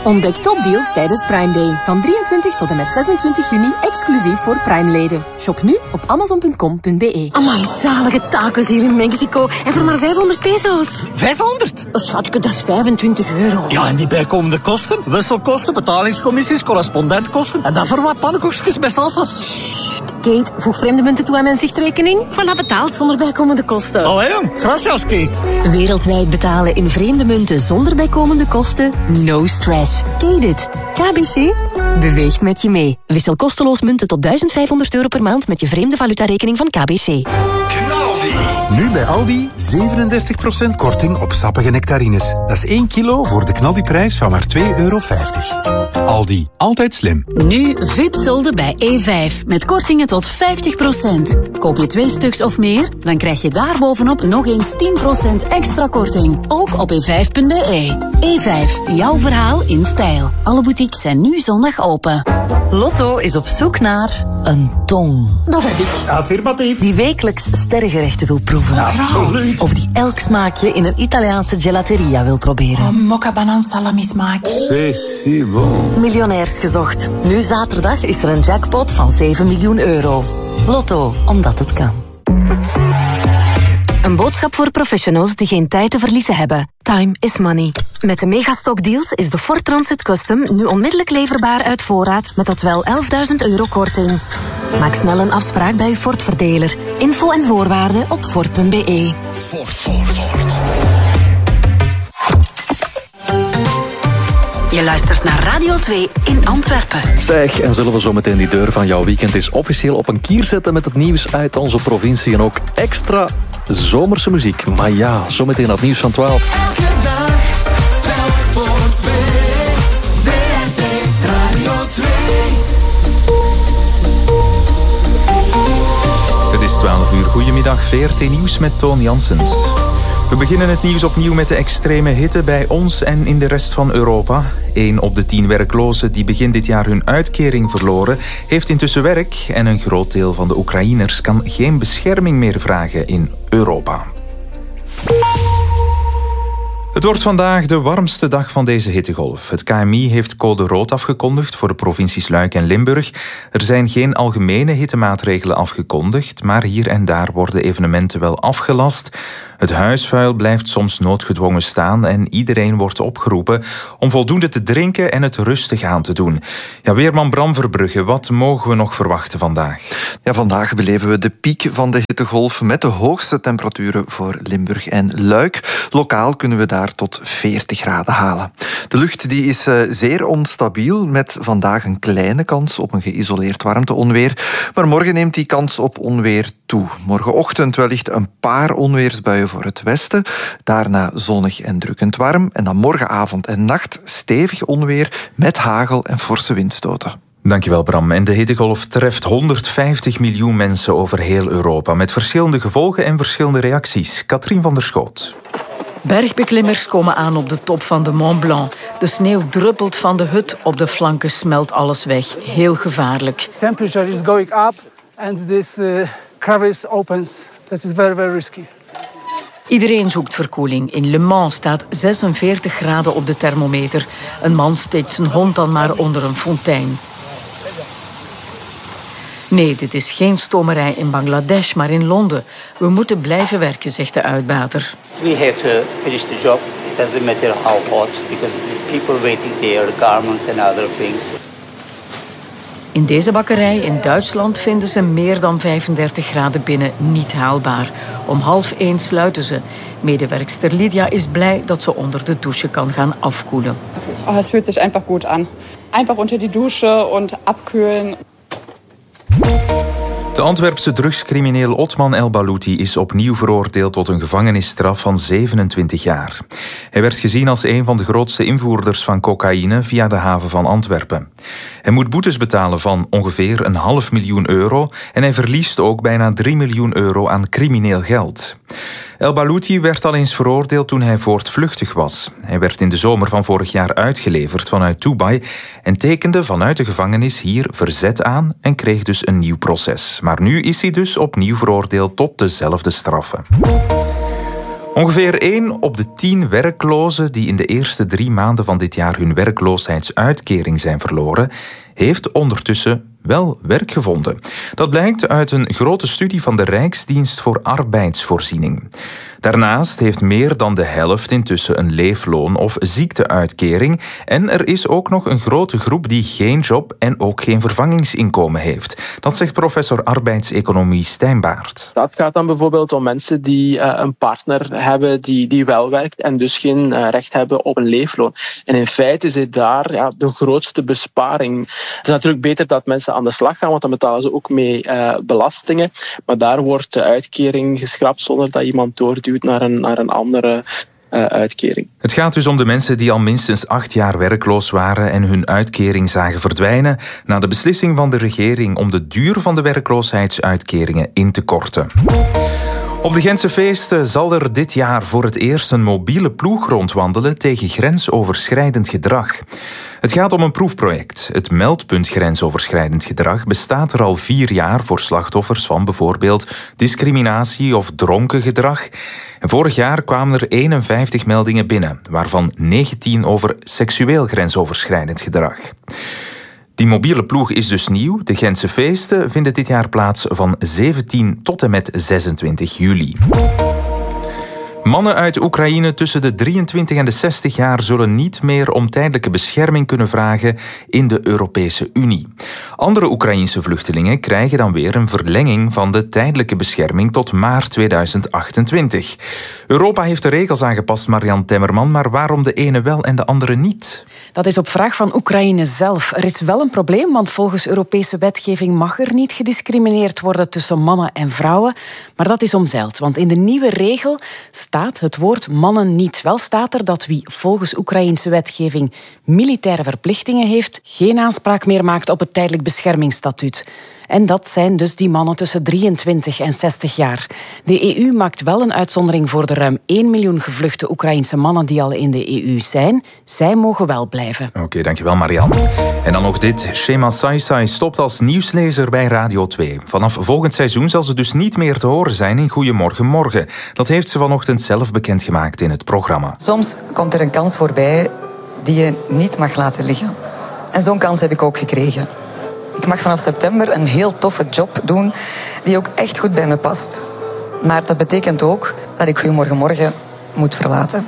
Ontdek topdeals tijdens Prime Day. Van 23 tot en met 26 juni, exclusief voor Prime-leden. Shop nu op amazon.com.be. Amai, zalige tacos hier in Mexico. En voor maar 500 pesos. 500? Oh, schatje, dat is 25 euro. Ja, en die bijkomende kosten? Wisselkosten, betalingscommissies, correspondentkosten. En dan voor wat pannenkoekjes met salsas. Kate, voeg vreemde munten toe aan mijn zichtrekening. Voilà, betaald zonder bijkomende kosten. Allee, jong. Gracias, Kate. Wereldwijd betalen in vreemde munten zonder bijkomende kosten? No stress. Kate it. KBC beweegt met je mee. Wissel kosteloos munten tot €1500 per maand met je vreemde valutarekening van KBC. Nu bij Aldi 37% korting op sappige nectarines. Dat is 1 kilo voor de knaldiprijs van maar €2,50. Aldi, altijd slim. Nu VIP-solden bij E5 met kortingen tot 50%. Koop je 2 stuks of meer, dan krijg je daarbovenop nog eens 10% extra korting. Ook op e5.be. E5, jouw verhaal in stijl. Alle boutiques zijn nu zondag open. Lotto is op zoek naar een tong. Dat heb ik. Affirmatief. Die wekelijks sterrengerechten wil proeven. Absoluut. Of die elk smaakje in een Italiaanse gelateria wil proberen. Mocca banaan salami smaak. Miljonairs gezocht. Nu zaterdag is er een jackpot van €7 miljoen. Lotto, omdat het kan. Een boodschap voor professionals die geen tijd te verliezen hebben. Time is money. Met de megastockdeals is de Ford Transit Custom nu onmiddellijk leverbaar uit voorraad met tot wel €11.000 korting. Maak snel een afspraak bij uw Ford-verdeler. Info en voorwaarden op Ford.be. Ford. Je luistert naar Radio 2 in Antwerpen. Zeg, en zullen we zo meteen die deur van jouw weekend eens officieel op een kier zetten met het nieuws uit onze provincie en ook extra zomerse muziek. Maar ja, zometeen het nieuws van 12. Elke dag, telk voor 2. BRT Radio 2. Het is 12 uur. Goedemiddag, VRT Nieuws met Toon Janssens. We beginnen het nieuws opnieuw met de extreme hitte bij ons en in de rest van Europa. 1 op de 10 werklozen die begin dit jaar hun uitkering verloren, heeft intussen werk en een groot deel van de Oekraïners kan geen bescherming meer vragen in Europa. Het wordt vandaag de warmste dag van deze hittegolf. Het KMI heeft code rood afgekondigd voor de provincies Luik en Limburg. Er zijn geen algemene hittemaatregelen afgekondigd, maar hier en daar worden evenementen wel afgelast. Het huisvuil blijft soms noodgedwongen staan en iedereen wordt opgeroepen om voldoende te drinken en het rustig aan te doen. Ja, weerman Bram Verbrugge, wat mogen we nog verwachten vandaag? Ja, vandaag beleven we de piek van de hittegolf met de hoogste temperaturen voor Limburg en Luik. Lokaal kunnen we daar tot 40 graden halen. De lucht die is zeer onstabiel met vandaag een kleine kans op een geïsoleerd warmteonweer. Maar morgen neemt die kans op onweer toe. Morgenochtend wellicht een paar onweersbuien voor het westen. Daarna zonnig en drukkend warm. En dan morgenavond en nacht stevig onweer met hagel en forse windstoten. Dankjewel Bram. En de hittegolf treft 150 miljoen mensen over heel Europa met verschillende gevolgen en verschillende reacties. Katrien van der Schoot. Bergbeklimmers komen aan op de top van de Mont Blanc. De sneeuw druppelt van de hut, op de flanken smelt alles weg. Heel gevaarlijk. Temperature is going up and this crevice opens. That is very, very risky. Iedereen zoekt verkoeling. In Le Mans staat 46 graden op de thermometer. Een man steekt zijn hond dan maar onder een fontein. Nee, dit is geen stomerij in Bangladesh, maar in Londen. We moeten blijven werken, zegt de uitbater. We have to finish the job. It doesn't matter how hot, because the people waiting there, garments and other things. In deze bakkerij in Duitsland vinden ze meer dan 35 graden binnen niet haalbaar. Om 12:30 sluiten ze. Medewerkster Lydia is blij dat ze onder de douche kan gaan afkoelen. Oh, het voelt zich einfach goed aan. Einfach onder die douche en abkühlen. De Antwerpse drugscrimineel Otman El Balouti is opnieuw veroordeeld tot een gevangenisstraf van 27 jaar. Hij werd gezien als een van de grootste invoerders van cocaïne via de haven van Antwerpen. Hij moet boetes betalen van ongeveer €500.000 en hij verliest ook bijna €3 miljoen aan crimineel geld. El Balouti werd al eens veroordeeld toen hij voortvluchtig was. Hij werd in de zomer van vorig jaar uitgeleverd vanuit Dubai en tekende vanuit de gevangenis hier verzet aan en kreeg dus een nieuw proces. Maar nu is hij dus opnieuw veroordeeld tot dezelfde straffen. Ongeveer 1 op de 10 werklozen die in de eerste 3 maanden van dit jaar hun werkloosheidsuitkering zijn verloren, heeft ondertussen wel werk gevonden. Dat blijkt uit een grote studie van de Rijksdienst voor Arbeidsvoorziening. Daarnaast heeft meer dan de helft intussen een leefloon of ziekteuitkering en er is ook nog een grote groep die geen job en ook geen vervangingsinkomen heeft. Dat zegt professor arbeidseconomie Stijn Baert. Dat gaat dan bijvoorbeeld om mensen die een partner hebben die wel werkt en dus geen recht hebben op een leefloon. En in feite zit daar de grootste besparing. Het is natuurlijk beter dat mensen aan de slag gaan, want dan betalen ze ook mee belastingen. Maar daar wordt de uitkering geschrapt zonder dat iemand doorduwt naar een andere uitkering. Het gaat dus om de mensen die al minstens 8 jaar werkloos waren en hun uitkering zagen verdwijnen na de beslissing van de regering om de duur van de werkloosheidsuitkeringen in te korten. Op de Gentse feesten zal er dit jaar voor het eerst een mobiele ploeg rondwandelen tegen grensoverschrijdend gedrag. Het gaat om een proefproject. Het meldpunt grensoverschrijdend gedrag bestaat er al 4 jaar voor slachtoffers van bijvoorbeeld discriminatie of dronken gedrag. En vorig jaar kwamen er 51 meldingen binnen, waarvan 19 over seksueel grensoverschrijdend gedrag. Die mobiele ploeg is dus nieuw. De Gentse feesten vinden dit jaar plaats van 17 tot en met 26 juli. Mannen uit Oekraïne tussen de 23 en de 60 jaar zullen niet meer om tijdelijke bescherming kunnen vragen in de Europese Unie. Andere Oekraïense vluchtelingen krijgen dan weer een verlenging van de tijdelijke bescherming tot maart 2028. Europa heeft de regels aangepast, Marianne Temmerman, maar waarom de ene wel en de andere niet? Dat is op vraag van Oekraïne zelf. Er is wel een probleem, want volgens Europese wetgeving mag er niet gediscrimineerd worden tussen mannen en vrouwen. Maar dat is omzeild, want in de nieuwe regel staat het woord mannen niet. Wel staat er dat wie volgens Oekraïense wetgeving militaire verplichtingen heeft, geen aanspraak meer maakt op het tijdelijk beschermingsstatuut. En dat zijn dus die mannen tussen 23 en 60 jaar. De EU maakt wel een uitzondering voor de ruim 1 miljoen gevluchte Oekraïense mannen die al in de EU zijn. Zij mogen wel blijven. Oké, dankjewel Marianne. En dan nog dit. Shema Saisai stopt als nieuwslezer bij Radio 2. Vanaf volgend seizoen zal ze dus niet meer te horen zijn in Goedemorgen Morgen. Dat heeft ze vanochtend zelf bekendgemaakt in het programma. Soms komt er een kans voorbij die je niet mag laten liggen. En zo'n kans heb ik ook gekregen. Ik mag vanaf september een heel toffe job doen die ook echt goed bij me past. Maar dat betekent ook dat ik Goedemorgen Morgen moet verlaten.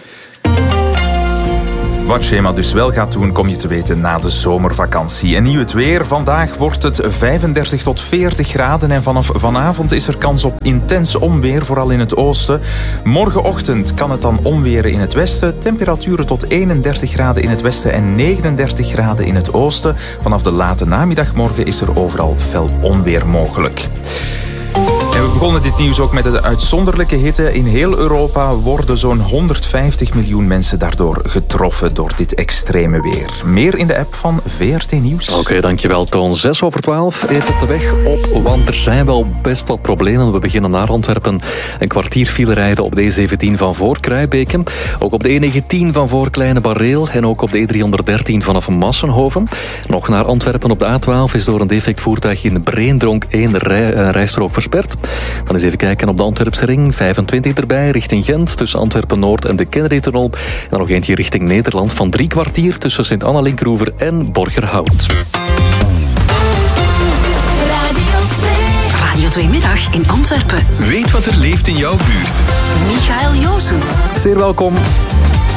Wat Shema dus wel gaat doen, kom je te weten na de zomervakantie. En nu het weer. Vandaag wordt het 35 tot 40 graden en vanaf vanavond is er kans op intens onweer, vooral in het oosten. Morgenochtend kan het dan onweren in het westen. Temperaturen tot 31 graden in het westen en 39 graden in het oosten. Vanaf de late namiddagmorgen is er overal fel onweer mogelijk. En we begonnen dit nieuws ook met de uitzonderlijke hitte. In heel Europa worden zo'n 150 miljoen mensen daardoor getroffen door dit extreme weer. Meer in de app van VRT Nieuws. Oké, dankjewel Toon. 6:12, even de weg op, want er zijn wel best wat problemen. We beginnen naar Antwerpen. Een kwartier file rijden op de E17 van voor Kruibeken. Ook op de E19 van voor Kleine Barreel. En ook op de E313 vanaf Massenhoven. Nog naar Antwerpen op de A12 is door een defect voertuig in Breendronk 1 rijstrook versperd. Dan eens even kijken op de Antwerpse ring. 25 erbij, richting Gent, tussen Antwerpen-Noord en de Kennedy-tunnel. En dan nog eentje richting Nederland van 3 kwartier tussen Sint-Anna-Linkroever en Borgerhout. Radio 2 Middag in Antwerpen. Weet wat er leeft in jouw buurt. Michael Joosens. Zeer welkom.